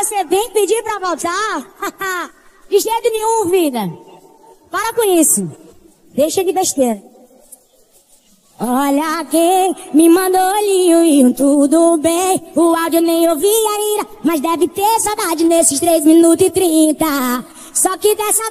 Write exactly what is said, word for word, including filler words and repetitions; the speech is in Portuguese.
você vem pedir pra voltar? De jeito nenhum, vida. Para com isso. Deixa de besteira. Olha quem me mandou olhinho e tudo bem. O áudio nem ouvi ainda, mas deve ter saudade nesses três minutos e trinta. Só que dessa